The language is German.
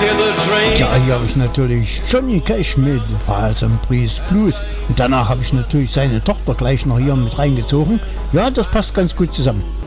Tja, hier habe ich natürlich Johnny Cash mit Fires and Breeze Blues. Und danach habe ich natürlich seine Tochter gleich noch hier mit reingezogen. Ja, das passt ganz gut zusammen.